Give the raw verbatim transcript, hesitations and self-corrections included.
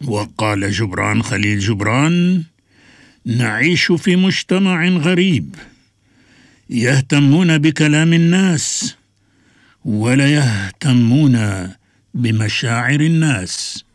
وقال جبران خليل جبران: نعيش في مجتمع غريب، يهتمون بكلام الناس ولا يهتمون بمشاعر الناس.